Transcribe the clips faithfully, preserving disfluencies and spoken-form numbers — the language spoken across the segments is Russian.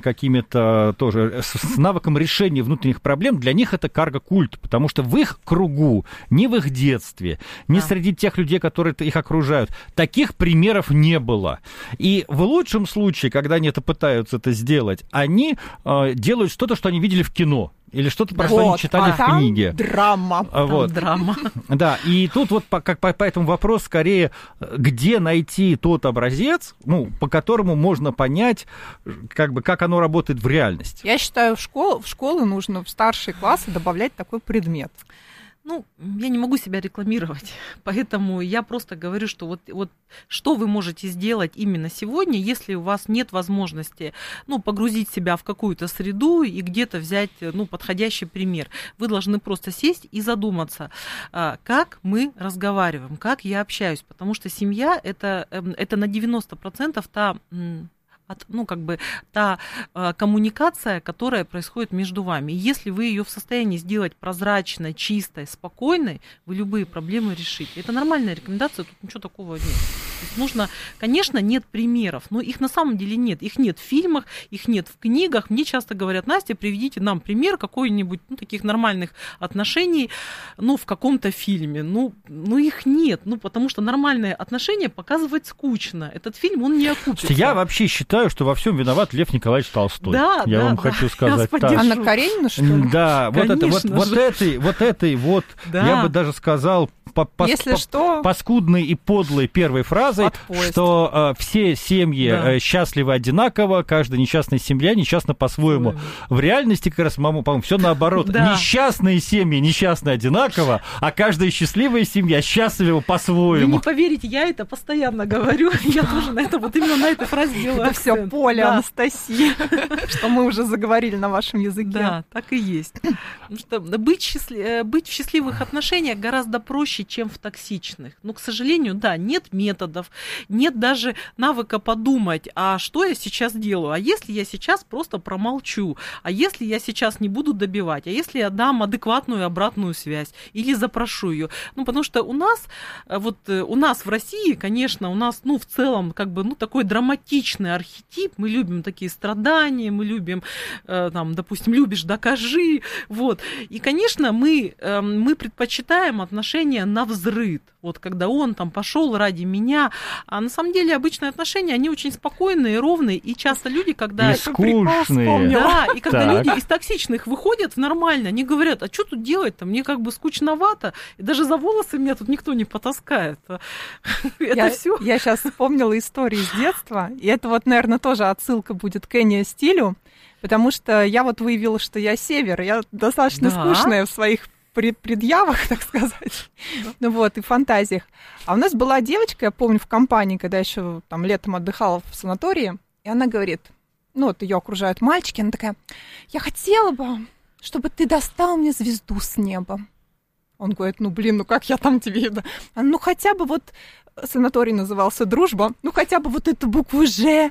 какими-то тоже, с, с навыком решения внутренних проблем, для них это карго-культ, потому что в их кругу, ни в их детстве, ни да. среди тех людей, которые их окружают, таких примеров не было. И в лучшем случае, когда они это пытаются это сделать, они э, делают что-то, что они видели в кино. Или что-то, про вот, что они читали а в там книге. Драма. Вот. Там драма. Да, и тут вот по, как, по, по этому вопрос скорее, где найти тот образец, ну, по которому можно понять, как бы, как оно работает в реальности. Я считаю, в, школ, в школы нужно в старшие классы добавлять такой предмет. Ну, я не могу себя рекламировать, поэтому я просто говорю, что вот, вот что вы можете сделать именно сегодня, если у вас нет возможности, ну, погрузить себя в какую-то среду и где-то взять, ну, подходящий пример. Вы должны просто сесть и задуматься, как мы разговариваем, как я общаюсь, потому что семья это, это на девяносто процентов та... От, ну, как бы та э, коммуникация, которая происходит между вами. И если вы ее в состоянии сделать прозрачной, чистой, спокойной, вы любые проблемы решите. Это нормальная рекомендация, тут ничего такого нет. То есть нужно, конечно, нет примеров, но их на самом деле нет. Их нет в фильмах, их нет в книгах. Мне часто говорят: Настя, приведите нам пример какой-нибудь, ну, таких нормальных отношений, ну, в каком-то фильме. Ну, ну, их нет, ну, потому что нормальные отношения показывать скучно. Этот фильм, он не окупится. Я вообще считаю, что во всем виноват Лев Николаевич Толстой. Да, я да, вам да. хочу сказать. Так. Анна Каренина, что ли? Да, вот, это, вот, вот этой, вот этой вот, да. я бы даже сказал, по, по, Если по, что, паскудной и подлой первой фразой, что э, все семьи да. э, счастливы одинаково, каждая несчастная семья несчастна по-своему. Ой. В реальности, как раз, по-моему, все наоборот. Да. Несчастные семьи несчастны одинаково, а каждая счастливая семья счастлива по-своему. Вы не поверите, я это постоянно говорю. Я тоже на это, вот именно на этой фразе делаю. Это все поле да. Анастасии, что мы уже заговорили на вашем языке. Да, так и есть. Потому что быть, счастлив... быть в счастливых отношениях гораздо проще, чем в токсичных. Но, к сожалению, да, нет методов, нет даже навыка подумать, а что я сейчас делаю, а если я сейчас просто промолчу, а если я сейчас не буду добивать, а если я дам адекватную обратную связь или запрошу ее. Ну, потому что у нас, вот у нас в России, конечно, у нас, ну, в целом, как бы, ну, такой драматичный архетип, мы любим такие страдания, мы любим, э, там, допустим, любишь, докажи, вот. И, конечно, мы, э, мы предпочитаем отношения на взрыв. Вот когда он там пошел ради меня. А на самом деле обычные отношения, они очень спокойные, ровные. И часто люди, когда... И скучные. Да, и когда так. люди из токсичных выходят нормально, они говорят: а что тут делать-то? Мне как бы скучновато. И даже за волосы меня тут никто не потаскает. Это все. Я сейчас вспомнила историю из детства. И это вот, наверное, тоже отсылка будет к Энни Стилю. Потому что я вот выявила, что я север. Я достаточно да? скучная в своих предъявах, так сказать, ну вот, и фантазиях. А у нас была девочка, я помню, в компании, когда еще там летом отдыхала в санатории, и она говорит, ну вот ее окружают мальчики, она такая: я хотела бы, чтобы ты достал мне звезду с неба. Он говорит: ну блин, ну как я там тебе... Она, ну хотя бы вот... Санаторий назывался «Дружба». Ну, хотя бы вот эту букву «Ж».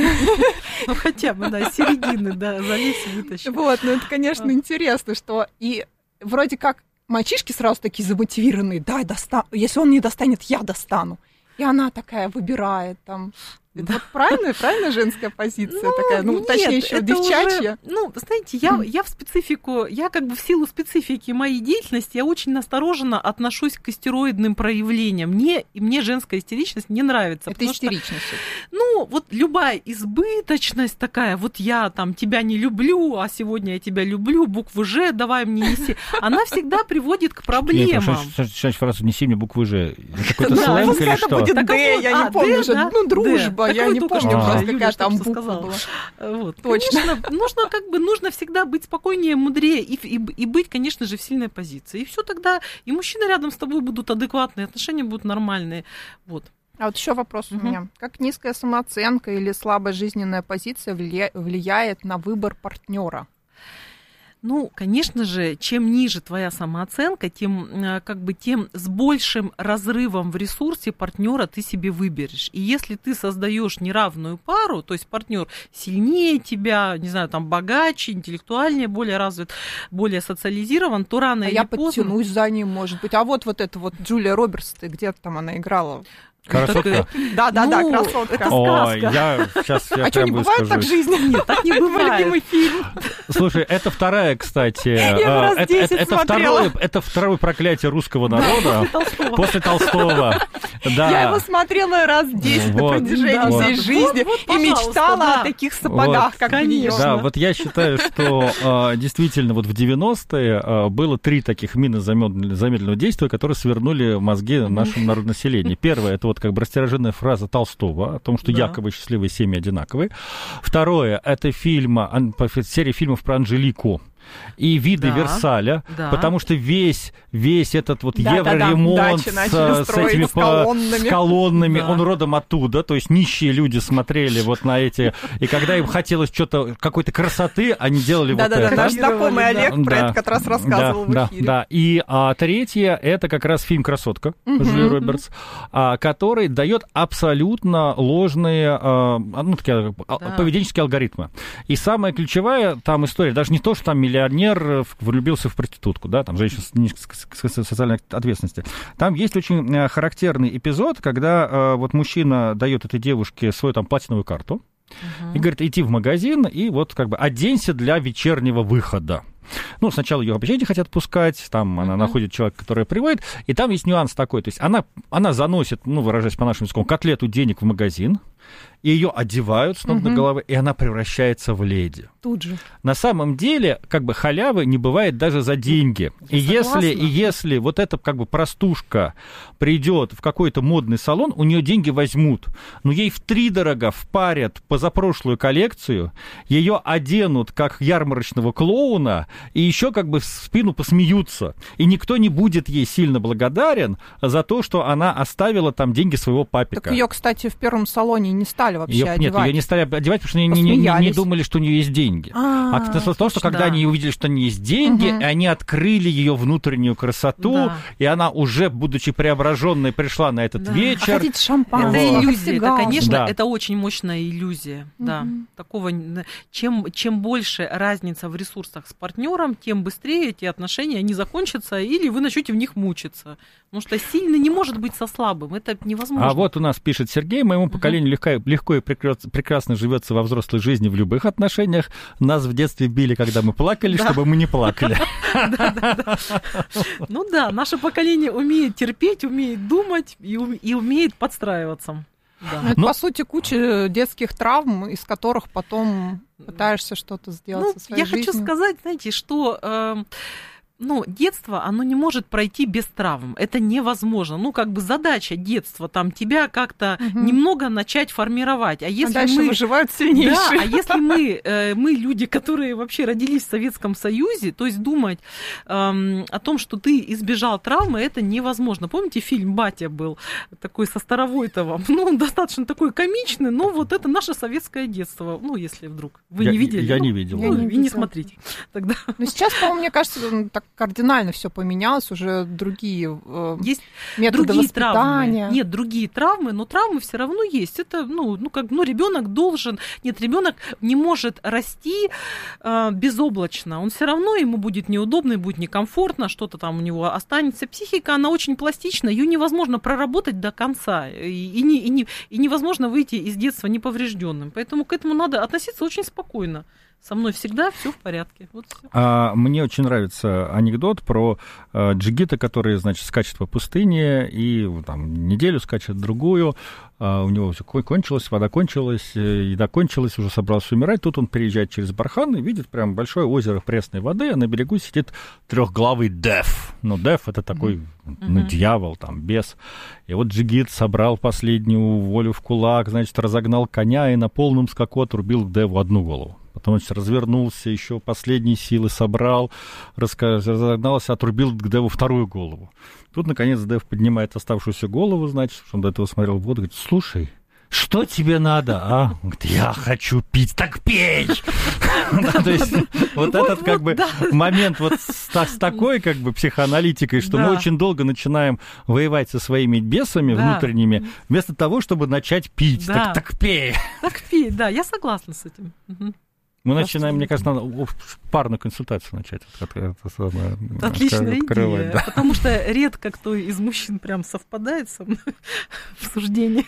Ну, хотя бы, да, середины, да, залезь и вытащи. Вот, ну, это, конечно, интересно, что... И вроде как мальчишки сразу такие замотивированные: да, достану. Если он не достанет, я достану. И она такая выбирает там... Это вот правильная, правильная женская позиция ну, такая, ну, нет, точнее, еще девчачья. Уже, ну, знаете, я, я в специфику, я как бы в силу специфики моей деятельности, я очень настороженно отношусь к истероидным проявлениям. Мне, и мне женская истеричность не нравится. Это истеричность. Что, ну, вот любая избыточность такая, вот я там тебя не люблю, а сегодня я тебя люблю, букву «Ж» давай мне неси, она всегда приводит к проблемам. Сейчас фразу «неси мне букву «Ж». Какой-то сленг или что? Будет «Д», я не помню уже, ну, дружба. Я не помню просто, какая там буква была. Вот. Точно. Конечно, нужно, как бы, нужно всегда быть спокойнее, мудрее и, и, и быть, конечно же, в сильной позиции. И все тогда, и мужчины рядом с тобой будут адекватные, отношения будут нормальные. Вот. А вот еще вопрос угу. у меня. Как низкая самооценка или слабая жизненная позиция влия... влияет на выбор партнера? Ну, конечно же, чем ниже твоя самооценка, тем, как бы, тем с большим разрывом в ресурсе партнера ты себе выберешь. И если ты создаешь неравную пару, то есть партнер сильнее тебя, не знаю, там богаче, интеллектуальнее, более развит, более социализирован, то рано а или я поздно... подтянусь за ним, может быть. А вот вот это вот Джулия Робертс, где там она играла? Красотка? Да-да-да, Ну, красотка. это Ой, сказка. я сейчас я А что, не прям бывает так в выскажусь. жизни? Нет, так не Мой бывает. любимый фильм. Слушай, это вторая, кстати, Я его а, раз это, десять это, это смотрела. второе, это второе проклятие русского народа Толстого. после Толстого. Да. Я его смотрела раз десять на Вот, протяжении вот. всей жизни Вот, вот, и пожалуйста, мечтала да. о таких сапогах, Вот, как конечно. Да, Бьёна. вот я считаю, что э, действительно вот в девяностые э, было три таких мины замед- замедленного действия, которые свернули мозги нашему народонаселению. Первое, это вот как бы растираженная фраза Толстого о том, что Да. якобы счастливые семьи одинаковые. Второе, это фильм, ан- серия фильмов про Анжелику и виды Да, Версаля, да. потому что весь, весь этот вот Да-да-да, евроремонт дачи с, начали с строить этими с колоннами. с колоннами, Да. он родом оттуда, то есть нищие люди смотрели вот на эти, и когда им хотелось что-то, какой-то красоты, они делали вот Да-да-да, это. наш знакомый Олег про Да. это как раз рассказывал да, в эфире. Да, да. И а, третье, это как раз фильм «Красотка» Джулии Робертс, а, который дает абсолютно ложные а, ну, такие, а, Да. поведенческие алгоритмы. И самая ключевая там история, даже не то, что там миллионер влюбился в проститутку, да, там женщина с низкой социальной ответственности. Там есть очень э, характерный эпизод, когда э, вот мужчина дает этой девушке свою там платиновую карту, и говорит, иди в магазин и вот как бы оденься для вечернего выхода. Ну, сначала ее вообще не хотят пускать, там она uh-huh. находит человека, который приводит, и там есть нюанс такой, то есть она, она заносит, ну, выражаясь по нашему языку, котлету денег в магазин, и ее одевают с ног uh-huh. до головы, и она превращается в леди. Тут же. На самом деле, как бы халявы не бывает даже за деньги. Я и если, согласна. и если вот эта как бы простушка придет в какой-то модный салон, у нее деньги возьмут, но ей втридорога впарят позапрошлую коллекцию, ее оденут как ярмарочного клоуна, и еще как бы в спину посмеются. И никто не будет ей сильно благодарен за то, что она оставила там деньги своего папика. Так ее, кстати, в первом салоне не стали вообще Её, одевать. Нет, ее не стали одевать, потому что они не, не, не, не Посмеялись. думали, что у нее есть деньги. А, А то, то, что когда да. они увидели, что у нее есть деньги, Мгм. они открыли ее внутреннюю красоту, Да. и она уже, будучи преображенной, пришла на этот Да. А вечер. хотите шампанское? Это Вот. иллюзия, это, конечно, Да. это очень мощная иллюзия, да. Мгм. Такого, н- чем, чем больше разница в ресурсах с партнером, тем быстрее эти отношения, они закончатся, или вы начнете в них мучиться. Потому что сильный не может быть со слабым, это невозможно. А вот у нас пишет Сергей, моему поколению легко, легко и прекрасно, прекрасно живется во взрослой жизни в любых отношениях. Нас в детстве били, когда мы плакали, Да. чтобы мы не плакали. Ну да, наше поколение умеет терпеть, умеет думать и, ум- и умеет подстраиваться. Да. Ну, это, Но- по сути, куча детских травм, из которых потом пытаешься что-то сделать Ну, со своей я жизнью. хочу сказать, знаете, что эм, ну, детство, оно не может пройти без травм. Это невозможно. Ну, как бы задача детства, там, тебя как-то Мгм. немного начать формировать. А А если дальше мы... выживают Да, сильнейшие. а если мы, э, мы люди, которые вообще родились в Советском Союзе, то есть думать эм, о том, что ты избежал травмы, это невозможно. Помните, фильм «Батя» был такой со Старовойтовым? Ну, он достаточно такой комичный, но вот это наше советское детство. Ну, если вдруг вы Я- не видели. я ну, не видел. ну, Я не и не видела. смотрите. Тогда Но сейчас, по-моему, мне кажется, м, так кардинально все поменялось, уже другие э, есть методы другие воспитания. травмы. Нет, другие травмы, но травмы все равно есть. Это, ну, ну как, ну, ребенок должен, нет, ребенок не может расти э, безоблачно. Он все равно ему будет неудобно, и будет некомфортно, что-то там у него останется. Психика, она очень пластична, ее невозможно проработать до конца, и, и, не, и, не, и невозможно выйти из детства неповрежденным. Поэтому к этому надо относиться очень спокойно. Со мной всегда все в порядке. Вот всё. А, мне очень нравится анекдот про а, джигита, который, значит, скачет по пустыне и там неделю скачет другую. А, у него все кончилось, вода кончилась, э, еда кончилась, уже собрался умирать. Тут он переезжает через бархан и видит прям большое озеро пресной воды, а на берегу сидит трехглавый дев. Ну, дев — это такой, ну, Мгм. дьявол, там, бес. И вот джигит собрал последнюю волю в кулак, значит, разогнал коня и на полном скаку отрубил деву одну голову. Потом, значит, развернулся, еще последние силы собрал, раска- разогнался, отрубил к Деву вторую голову. Тут, наконец, Дев поднимает оставшуюся голову, значит, что он до этого смотрел в воду, говорит: слушай, что тебе надо, а? Он говорит: я хочу пить, так пей! То есть вот этот как бы момент вот с такой как бы психоаналитикой, что мы Да. очень долго начинаем воевать со своими бесами Да. внутренними, вместо того, чтобы начать пить. Да. Так так пей! Так пей, да, я согласна с этим. Мгм. Мы начинаем, мне кажется, надо парную консультацию начать. Отличная идея, да. Потому что редко кто из мужчин прям совпадает со мной в суждениях.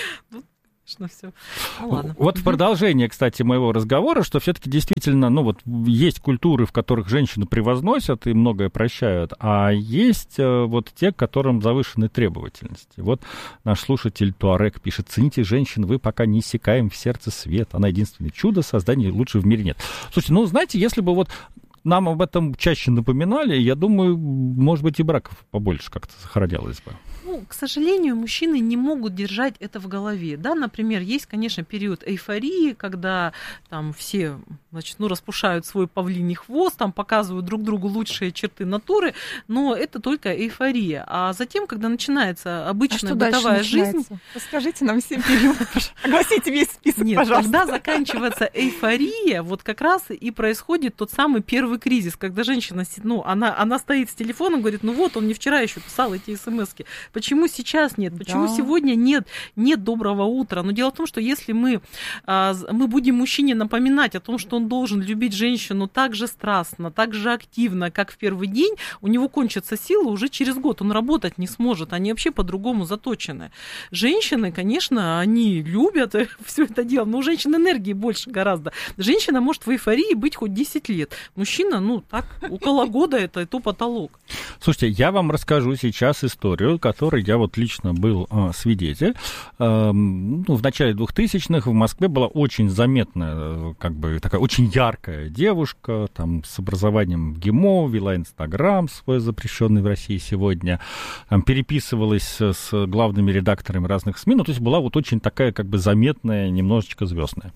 Ну, все. Ну, ладно. Вот в продолжение, кстати, моего разговора, что все-таки действительно, ну вот есть культуры, в которых женщину превозносят и многое прощают, а есть вот те, которым завышены требовательности. Вот наш слушатель Туарек пишет: цените женщин, вы пока не иссякаем в сердце свет. Она единственное чудо, создания лучше в мире нет. Слушайте, ну знаете, если бы вот нам об этом чаще напоминали, я думаю, может быть, и браков побольше как-то сохранялось бы. Ну, к сожалению, мужчины не могут держать это в голове. Да, например, есть, конечно, период эйфории, когда там все, значит, ну, распушают свой павлиний хвост, там показывают друг другу лучшие черты натуры, но это только эйфория. А затем, когда начинается обычная а бытовая жизнь... Расскажите нам все периоды, огласите весь список, Нет, пожалуйста. Когда заканчивается эйфория, вот как раз и происходит тот самый первый кризис, когда женщина, ну, она, она стоит с телефоном, говорит, ну вот, он мне вчера еще писал эти смски. Почему сейчас нет? Почему да. сегодня нет, нет доброго утра? Но дело в том, что если мы, мы будем мужчине напоминать о том, что он должен любить женщину так же страстно, так же активно, как в первый день, у него кончатся силы уже через год, он работать не сможет, они вообще по-другому заточены. Женщины, конечно, они любят все это дело, но у женщин энергии больше гораздо. Женщина может в эйфории быть хоть десять лет. Мужчина, ну, так, около года это и то потолок. Слушайте, я вам расскажу сейчас историю, которой я вот лично был э, свидетель. Э, ну, в начале двухтысячных в Москве была очень заметная, как бы такая очень яркая девушка, там, с образованием в ГИМО, вела Инстаграм свой, запрещенный в России сегодня, там, переписывалась с главными редакторами разных СМИ, ну, то есть была вот очень такая, как бы, заметная, немножечко звездная.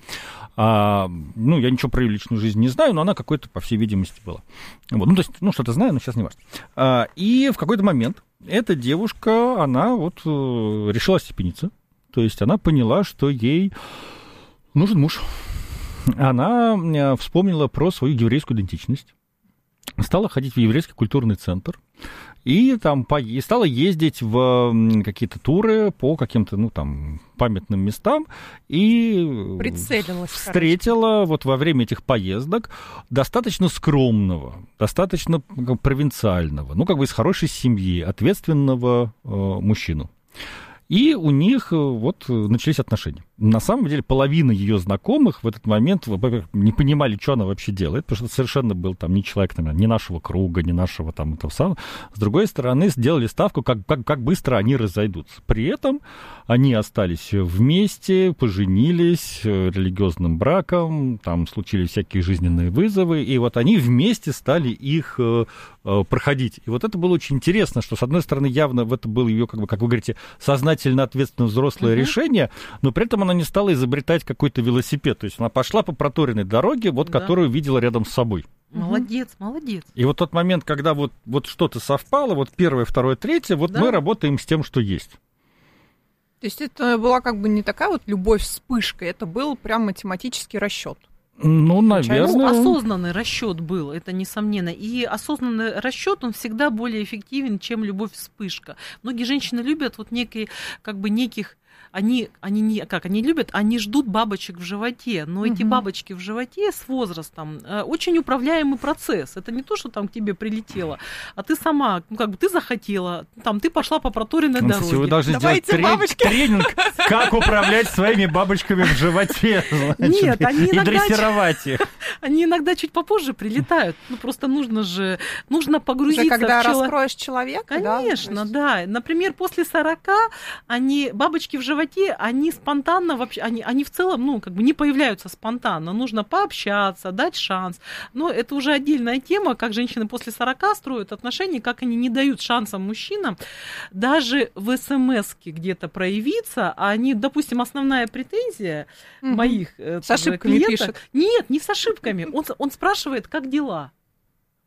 А, ну, я ничего про ее личную жизнь не знаю, но она какой-то, по всей видимости, была. Вот. Ну, то есть, ну, что-то знаю, но сейчас не важно. А, и в какой-то момент эта девушка, она вот решила остепениться. То есть она поняла, что ей нужен муж. Она вспомнила про свою еврейскую идентичность. Стала ходить в еврейский культурный центр. И там по... и стала ездить в какие-то туры по каким-то, ну, там, памятным местам. И прицелилась, встретила короче. Вот во время этих поездок достаточно скромного, достаточно провинциального, ну, как бы из хорошей семьи, ответственного э, мужчину. И у них вот начались отношения. На самом деле половина ее знакомых в этот момент, во-первых, не понимали, что она вообще делает, потому что это совершенно был там не человек, там, не нашего круга, не нашего там этого самого. С другой стороны, сделали ставку, как, как, как быстро они разойдутся. При этом они остались вместе, поженились религиозным браком, там случились всякие жизненные вызовы, и вот они вместе стали их э, э, проходить. И вот это было очень интересно, что, с одной стороны, явно это было ее, как бы, как вы говорите, сознательно ответственное взрослое uh-huh. решение, но при этом она не стала изобретать какой-то велосипед. То есть она пошла по проторенной дороге, вот, да. которую видела рядом с собой. Молодец, молодец. И вот тот момент, когда вот, вот что-то совпало, вот первое, второе, третье, вот да. мы работаем с тем, что есть. То есть это была как бы не такая вот любовь вспышкой, это был прям математический расчет. Ну, наверное. Ну, осознанный расчет был, это несомненно. И осознанный расчет, он всегда более эффективен, чем любовь-вспышка. Многие женщины любят вот некие, как бы неких, они, они не, как, они любят, они ждут бабочек в животе, но угу. эти бабочки в животе с возрастом очень управляемый процесс. Это не то, что там к тебе прилетело, а ты сама, ну, как бы ты захотела, там, ты пошла по проторенной дороге. Вы должны Давайте сделать трени- тренинг, как управлять своими бабочками в животе. Значит, Нет, они и иногда... дрессировать их. Они иногда чуть попозже прилетают. Ну, просто нужно же, нужно погрузиться уже когда в человека. Раскроешь человека, конечно, да? да. Например, после сорока они, бабочки в животе, они спонтанно вообще, они, они в целом, ну, как бы не появляются спонтанно. Нужно пообщаться, дать шанс. Но это уже отдельная тема, как женщины после сорока строят отношения, как они не дают шансам мужчинам даже в смс-ке где-то проявиться, а они, допустим, основная претензия угу. моих с ошибками клиентов, пишет. Нет, не с ошибками. Он, он спрашивает, как дела.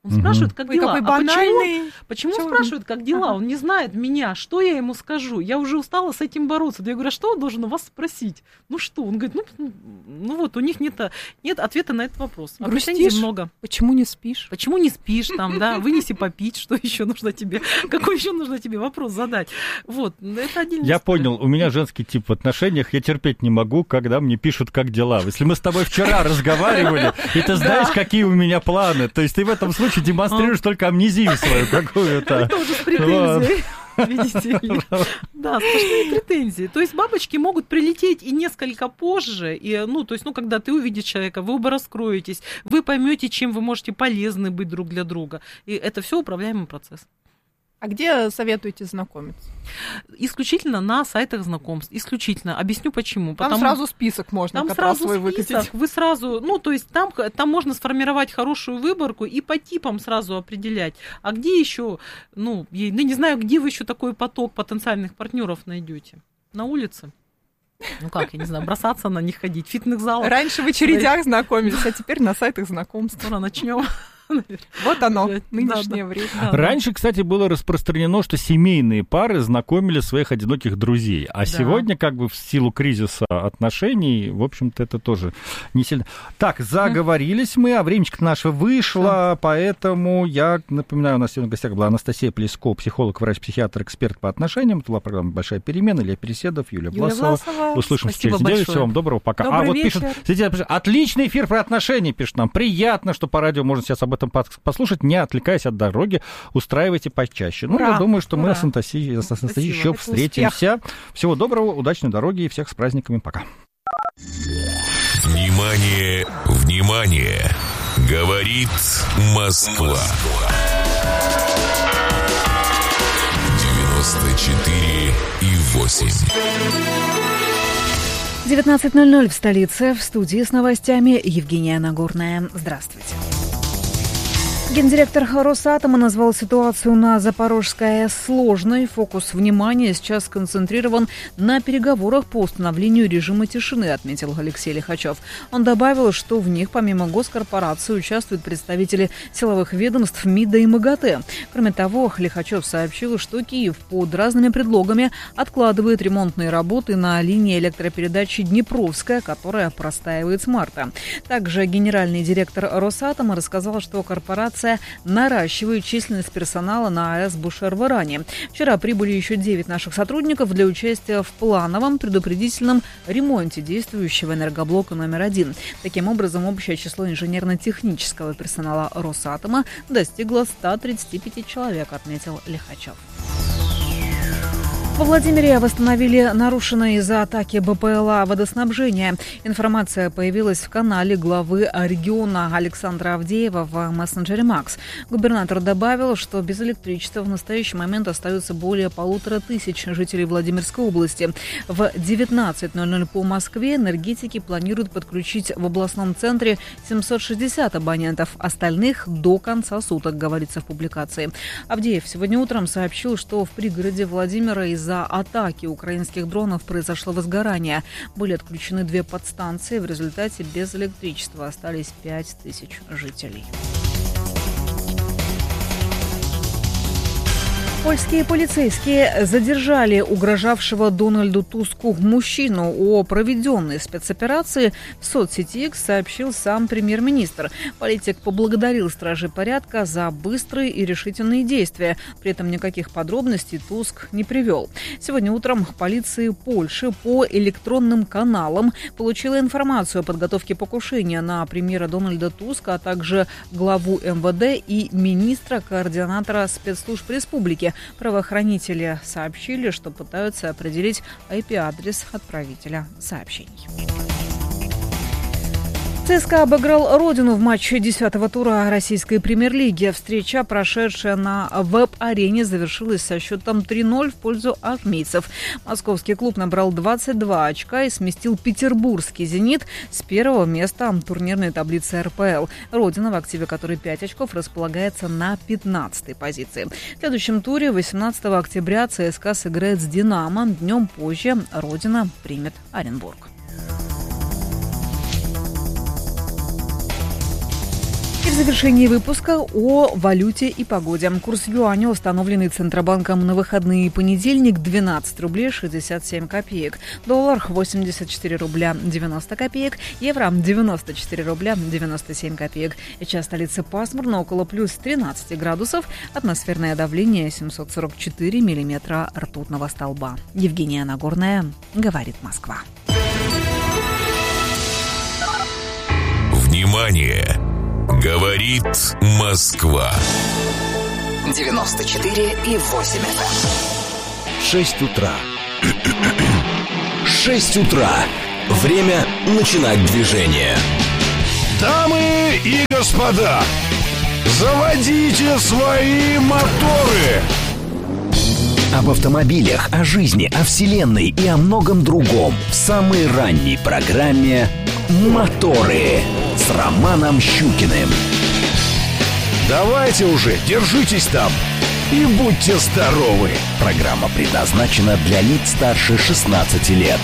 Он угу. спрашивает, как Ой, дела. Какой банальный. А почему, почему спрашивает, как дела? Ага. Он не знает меня. Что я ему скажу? Я уже устала с этим бороться. Да я говорю, а что он должен у вас спросить? Ну что? Он говорит, ну, ну вот, у них нет, нет ответа на этот вопрос. А грустишь? Много. Почему не спишь? Почему не спишь там, да? Вынеси попить, что еще нужно тебе? Какой еще нужно тебе вопрос задать? Вот, это отдельно. Я понял, у меня женский тип в отношениях, я терпеть не могу, когда мне пишут, как дела. Если мы с тобой вчера разговаривали, и ты знаешь, какие у меня планы, то есть ты в этом случае демонстрируешь только амнезию свою какую-то. Это уже с претензией. Видите ли? Да, сплошные претензии. То есть бабочки могут прилететь и несколько позже, и, ну, то есть, ну, когда ты увидишь человека, вы оба раскроетесь, вы поймете, чем вы можете полезны быть друг для друга. И это все управляемый процесс. А где советуете знакомиться? Исключительно на сайтах знакомств. Исключительно. Объясню почему. Там Потому... сразу список можно там как раз сразу свой список. выкатить. Вы сразу, ну, то есть там, там можно сформировать хорошую выборку и по типам сразу определять. А где еще, ну, я, ну, не знаю, где вы еще такой поток потенциальных партнеров найдете? На улице? Ну как, я не знаю, бросаться на них ходить, в фитнес-зал. Раньше в очередях знакомились, а теперь на сайтах знакомств. Скоро начнем. Вот оно, нынешнее да, время. Да, да. Раньше, кстати, было распространено, что семейные пары знакомили своих одиноких друзей. А да. сегодня, как бы в силу кризиса отношений, в общем-то, это тоже не сильно... Так, заговорились мы, а времечко наше вышло, да. поэтому я напоминаю, у нас сегодня в гостях была Анастасия Плеско, психолог, врач-психиатр, эксперт по отношениям. Это была программа «Большая перемена». Илья Переседов, Юлия, Юлия Власова. Власова. Услышимся через неделю. Всего вам доброго, пока. Добрый а вот вечер. пишут, пишут, отличный эфир про отношения, пишут нам. Приятно, что по радио можно сейчас об этом послушать, не отвлекаясь от дороги, устраивайте почаще. Ну, Ура, я думаю, что ура. мы с Анастасией, с Анастасией еще Это встретимся. успех. Всего доброго, удачной дороги и всех с праздниками. Пока. Внимание, внимание! Говорит Москва. девяносто четыре и восемь. девятнадцать ноль ноль в столице. В студии с новостями Евгения Нагорная. Здравствуйте. Гендиректор Росатома назвал ситуацию на Запорожской АЭС сложной. Фокус внимания сейчас сконцентрирован на переговорах по установлению режима тишины, отметил Алексей Лихачев. Он добавил, что в них помимо госкорпорации участвуют представители силовых ведомств МИДа и МАГАТЭ. Кроме того, Лихачев сообщил, что Киев под разными предлогами откладывает ремонтные работы на линии электропередачи Днепровская, которая простаивает с марта. Также генеральный директор Росатома рассказал, что корпорация наращивает численность персонала на АЭС Бушер в Иране. Вчера прибыли еще девять наших сотрудников для участия в плановом предупредительном ремонте действующего энергоблока номер один. Таким образом, общее число инженерно-технического персонала Росатома достигло ста тридцати пяти человек, отметил Лихачев. Во Владимире восстановили нарушенное из-за атаки БПЛА водоснабжение. Информация появилась в канале главы региона Александра Авдеева в мессенджере Макс. Губернатор добавил, что без электричества в настоящий момент остаются более полутора тысяч жителей Владимирской области. В девятнадцать ноль ноль по Москве энергетики планируют подключить в областном центре семьсот шестьдесят абонентов. Остальных до конца суток, говорится в публикации. Авдеев сегодня утром сообщил, что в пригороде Владимира из Из-за атаки украинских дронов произошло возгорание. Были отключены две подстанции. В результате без электричества остались пять тысяч жителей. Польские полицейские задержали угрожавшего Дональду Туску мужчину. О проведенной спецоперации в соцсети X сообщил сам премьер-министр. Политик поблагодарил стражей порядка за быстрые и решительные действия. При этом никаких подробностей Туск не привел. Сегодня утром полиция Польши по электронным каналам получила информацию о подготовке покушения на премьера Дональда Туска, а также главу эм вэ дэ и министра-координатора спецслужб республики. Правоохранители сообщили, что пытаются определить ай пи-адрес отправителя сообщений. ЦСКА обыграл Родину в матче десятого тура российской премьер-лиги. Встреча, прошедшая на веб-арене, завершилась со счетом три ноль в пользу армейцев. Московский клуб набрал двадцать два очка и сместил петербургский «Зенит» с первого места турнирной таблицы эр пэ эл. Родина, в активе которой пять очков, располагается на пятнадцатой позиции. В следующем туре восемнадцатого октября ЦСКА сыграет с «Динамо». Днем позже Родина примет Оренбург. в завершении выпуска о валюте и погоде. Курс юаня, установленный Центробанком на выходные и понедельник, двенадцать рублей шестьдесят семь копеек. Доллар восемьдесят четыре рубля девяносто копеек. Евро девяносто четыре рубля девяносто семь копеек. Сейчас столица пасмурно, около плюс тринадцать градусов. Атмосферное давление семьсот сорок четыре миллиметра ртутного столба. Евгения Нагорная, говорит Москва. Внимание! Говорит Москва. девяносто четыре и восемь эф эм. Шесть утра. Шесть утра. Время начинать движение. Дамы и господа, заводите свои моторы. Об автомобилях, о жизни, о вселенной и о многом другом в самой ранней программе «Моторы» с Романом Щукиным. Давайте уже, держитесь там и будьте здоровы. Программа предназначена для лиц старше шестнадцати лет.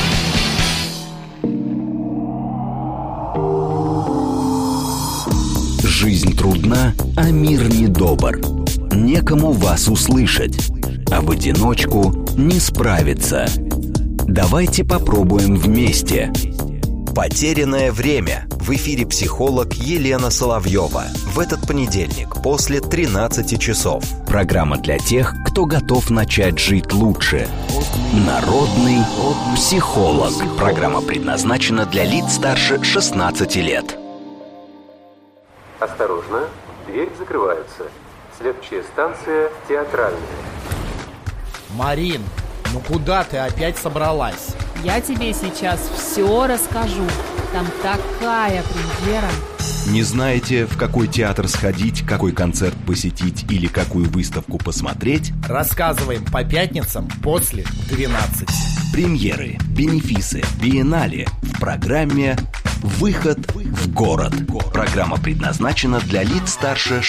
Жизнь трудна, а мир недобр. Некому вас услышать, а в одиночку не справиться. Давайте попробуем вместе. «Потерянное время». В эфире психолог Елена Соловьева. В этот понедельник после тринадцати часов. Программа для тех, кто готов начать жить лучше. Народный психолог. Программа предназначена для лиц старше шестнадцати лет. Осторожно, дверь закрывается. Следующая станция Театральная. Марин, ну куда ты опять собралась? Я тебе сейчас все расскажу. Там такая премьера. Не знаете, в какой театр сходить, какой концерт посетить или какую выставку посмотреть? Рассказываем по пятницам после двенадцати. Премьеры, бенефисы, биеннале в программе «Выход в город». Программа предназначена для лиц старше